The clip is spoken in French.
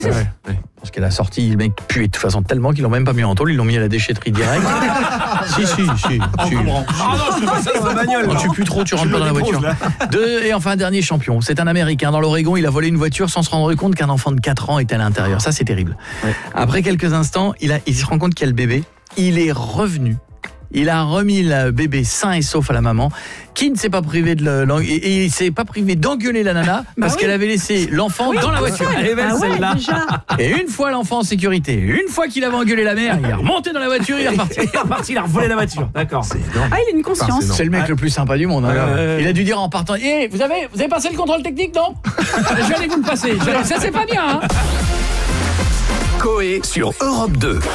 Ouais. Parce qu'elle a sorti, le mec puait de toute façon tellement qu'ils l'ont même pas mis en tôle, ils l'ont mis à la déchetterie direct. Si. Ah non, je fais pas ça dans la bagnole. Non, tu pues trop, tu rentres pas dans la voiture. Et enfin, dernier champion. C'est un Américain. Dans l'Oregon, il a volé une voiture sans se rendre compte qu'un enfant de 4 ans était à l'intérieur. Ça, c'est terrible. Ouais. Après quelques instants, il se rend compte qu'il y a le bébé. Il est revenu. Il a remis le bébé sain et sauf à la maman, qui ne s'est pas privé et il s'est pas privé d'engueuler la nana parce qu'elle avait laissé l'enfant dans la voiture. Elle est belle celle-là. Et une fois l'enfant en sécurité, une fois qu'il avait engueulé la mère, il est remonté dans la voiture, il est reparti. Il a revolé la voiture. D'accord. Il a une conscience. C'est le mec le plus sympa du monde. Il a dû dire en partant, vous avez passé le contrôle technique, non? Je vais aller vous le passer. Ça c'est pas bien. Coé sur Europe 2.